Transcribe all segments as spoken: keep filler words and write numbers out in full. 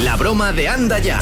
La broma de Anda Ya.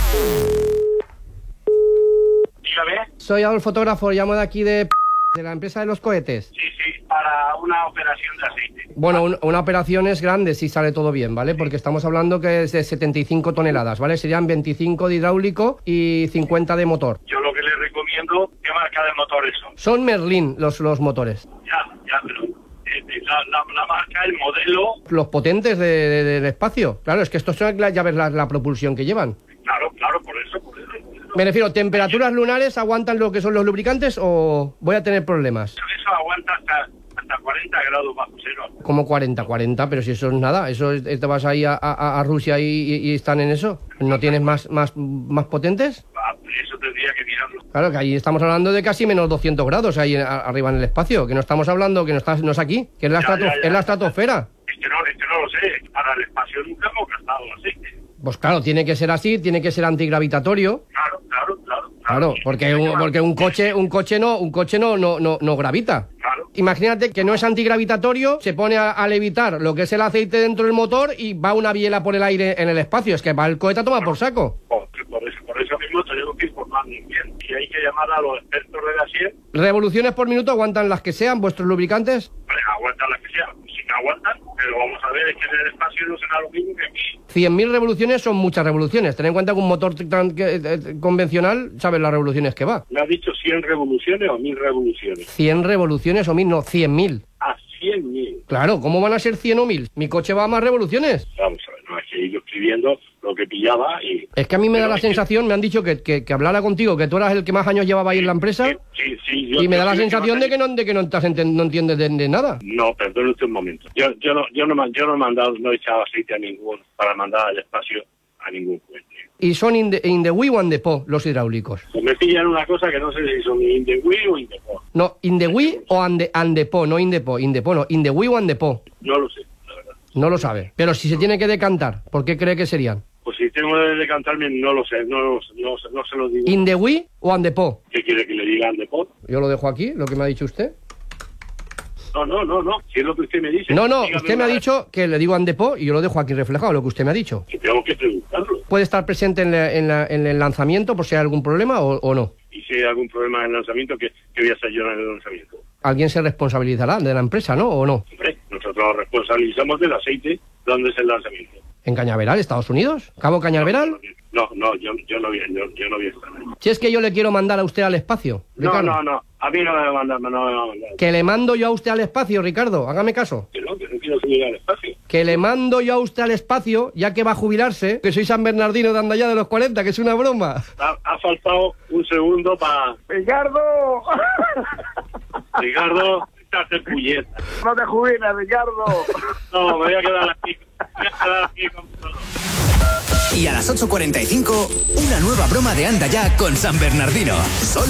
Dígame. Soy el fotógrafo, llamo de aquí de... de la empresa de los cohetes. Sí, sí, para una operación de aceite. Bueno, un, una operación es grande si sale todo bien, ¿vale? Porque estamos hablando que es de setenta y cinco toneladas, ¿vale? Serían veinticinco de hidráulico y cincuenta de motor. Yo lo que le recomiendo, ¿qué marca de motores son? Son Merlin los, los motores. Ya, ya, pero eh, la, la, la marca, el modelo... Los potentes de, de- del espacio. Claro, es que estos son, ya ves la, la propulsión que llevan. Claro, claro, por eso, por eso. Por eso. Me refiero, ¿temperaturas lunares aguantan lo que son los lubricantes o voy a tener problemas? Eso aguanta hasta, hasta cuarenta grados bajo cero. Como cuarenta, cuarenta, pero si eso es nada, eso es- te vas ahí a, a- a Rusia y, y- y están en eso. ¿No tienes más, más, más potentes? Ah, eso tendría que mirarlo. Claro, que ahí estamos hablando de casi menos doscientos grados ahí a- arriba en el espacio, que no estamos hablando, que no, está, no es aquí, que es la, Ya, estrato- ya, ya. es la estratosfera. Es que no, es que no lo sé. Para el espacio nunca hemos gastado aceite. Pues claro, tiene que ser así, tiene que ser antigravitatorio. Claro, claro, claro. Claro, porque un, porque un coche, un coche no, un coche no, no, no, no gravita. Claro. Imagínate que no es antigravitatorio, se pone a, a levitar lo que es el aceite dentro del motor y va una biela por el aire en el espacio. Es que va el cohete a tomar por saco. Por, por, eso, por eso mismo tenemos que informarnos bien. Y hay que llamar a los expertos de la S I E. Revoluciones por minuto aguantan las que sean, vuestros lubricantes. Vale, aguantan las que sean. Sí que aguantan, pero vamos a ver, es que en el espacio no será lo mismo que aquí. cien mil revoluciones son muchas revoluciones. Ten en cuenta que un motor tan- que- eh, convencional, sabes las revoluciones que va. ¿Me has dicho cien revoluciones o mil revoluciones? cien revoluciones o mil, no, cien mil. A cien mil. Claro, ¿cómo van a ser cien o mil? Mi coche va a más revoluciones. Vamos a ver, no, es que he ido escribiendo lo que pillaba y... Es que a mí me da Pero la es que- sensación, me han dicho que, que, que hablara contigo, que tú eras el que más años llevaba ahí en la empresa, Sí, sí, sí, yo- y me yo da la soy el sensación más de que no, de que no, estás enten- no entiendes de, de nada. No, perdone usted un momento. Yo, yo, no, yo, no, man- yo no he mandado, no he echado aceite a ningún, para mandar al espacio a ningún cohete. Y son in the, in the wheel o in the po, los hidráulicos. Pues me pillan una cosa que no sé si son in the wheel o in the po. No, in the wheel o and the, and the po, no in the po, in the po, no, in the wheel o and the po. No lo sé, la verdad. No lo sabe. Pero si se tiene que decantar, ¿por qué cree que serían? Pues si tengo que decantarme, no lo sé, no, no, no, no se lo digo. In the wheel o and the po. ¿Qué quiere que le diga in the po? Yo lo dejo aquí, lo que me ha dicho usted. No, no, no, no, si es lo que usted me dice. No, no, dígame usted me ha una- dicho que le digo and the po y yo lo dejo aquí reflejado, lo que usted me ha dicho. Que tengo que preguntarlo. ¿Puede estar presente en, la- en, la- en el lanzamiento por si hay algún problema o, o no? Y si hay algún problema en el lanzamiento, ¿qué, qué voy a hacer yo en el lanzamiento? Alguien se responsabilizará de la empresa, ¿no? ¿O no? Hombre, nosotros nos responsabilizamos del aceite, ¿dónde es el lanzamiento? ¿En Cañaveral, Estados Unidos? ¿Cabo Cañaveral? No, no, yo, yo no voy, yo, yo no voy a estar ahí. Si es que yo le quiero mandar a usted al espacio, No, Ricardo. no, no, a mí no me va a mandar, no me va a mandar. Que le mando yo a usted al espacio, Ricardo, hágame caso. Que no, que no quiero subir al espacio. Que le mando yo a usted al espacio, ya que va a jubilarse, que soy San Bernardino de Andaya de los cuarenta, que es una broma. Ha, ha faltado un segundo para... ¡Ricardo! Ricardo, estás en puñeta. ¡No te jubiles, Ricardo! No, me voy a quedar aquí. Me voy a quedar aquí con todo. Y a las ocho cuarenta y cinco, una nueva broma de Anda Ya con San Bernardino. Solo